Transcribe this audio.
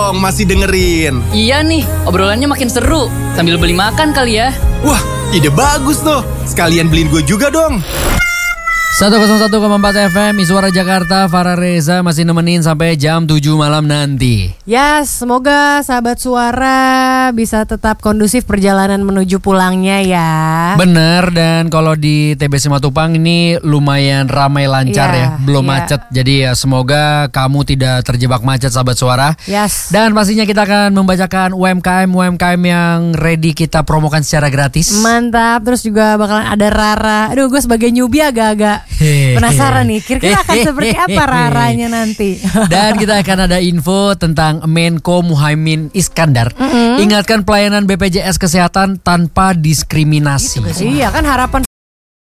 dong, masih dengerin. Iya nih, obrolannya makin seru. Sambil beli makan kali ya. Wah, ide bagus tuh. Sekalian beliin gue juga dong. 101,4 FM Iswara Jakarta. Farah Reza masih nemenin sampai jam 7 malam nanti. Ya, semoga sahabat Suara bisa tetap kondusif perjalanan menuju pulangnya ya. Bener, dan kalau di TBC Matupang ini lumayan ramai lancar ya, belum macet. Jadi ya semoga kamu tidak terjebak macet sahabat Suara. Yes. Dan pastinya kita akan membacakan UMKM yang ready kita promokan secara gratis. Mantap, terus juga bakalan ada Rara. Aduh, gue sebagai newbie agak-agak penasaran nih, kira-kira akan seperti apa Raranya nanti. Dan kita akan ada info tentang Menko Muhaimin Iskandar. Ingatkan pelayanan BPJS Kesehatan tanpa diskriminasi. Iya kan harapan